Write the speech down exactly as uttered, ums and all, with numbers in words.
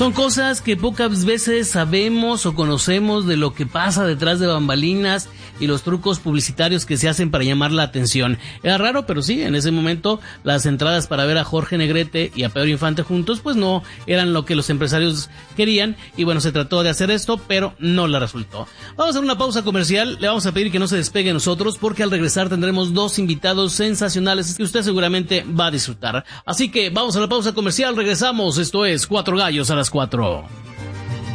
Son cosas que pocas veces sabemos o conocemos de lo que pasa detrás de bambalinas y los trucos publicitarios que se hacen para llamar la atención. Era raro, pero sí, en ese momento las entradas para ver a Jorge Negrete y a Pedro Infante juntos pues no eran lo que los empresarios querían, y bueno, se trató de hacer esto, pero no le resultó. Vamos a hacer una pausa comercial, le vamos a pedir que no se despegue de nosotros porque al regresar tendremos dos invitados sensacionales que usted seguramente va a disfrutar. Así que vamos a la pausa comercial, regresamos, esto es Cuatro Gallos a las Cuatro.